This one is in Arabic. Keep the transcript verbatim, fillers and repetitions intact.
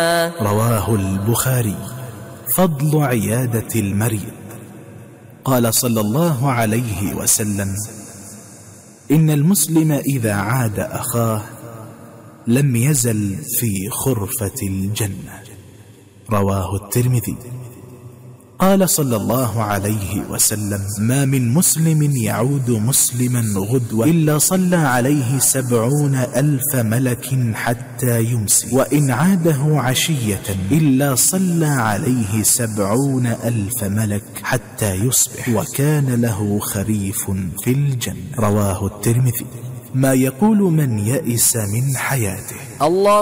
رواه البخاري. فضل عيادة المريض. قال صلى الله عليه وسلم: إن المسلم إذا عاد أخاه لم يزل في خرفة الجنة. رواه الترمذي. قال صلى الله عليه وسلم: ما من مسلم يعود مسلما غدوة إلا صلى عليه سبعون ألف ملك حتى يمسي، وإن عاده عشية إلا صلى عليه سبعون ألف ملك حتى يصبح، وكان له خريف في الجنة. رواه الترمذي. ما يقول من يئس من حياته: الله